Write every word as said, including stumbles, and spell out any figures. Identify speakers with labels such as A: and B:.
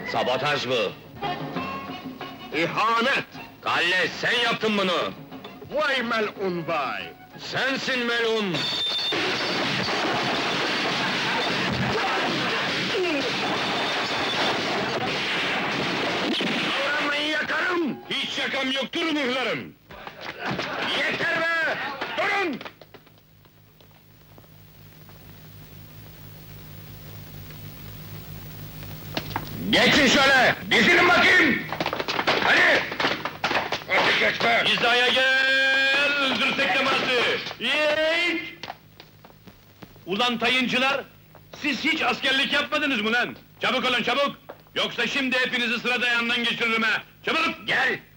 A: Sabotaj bu!
B: İhanet!
A: Galle, sen yaptın bunu!
B: Vay melun vay!
A: Sensin melun!
B: Davranmayı yakarım!
A: Hiç şakam yoktur mühlarım!
B: Yeter be! Durun!
A: Geçin şöyle! Dizilin bakayım!
B: Hadi! Artık geçme!
A: Hizaya gel! Öldürsek teması! Yiğit! Ulan tayıncılar! Siz hiç askerlik yapmadınız mı lan? Çabuk olun çabuk! Yoksa şimdi hepinizi sıra dayandan geçiririm ha! Çabuk!
B: Gel!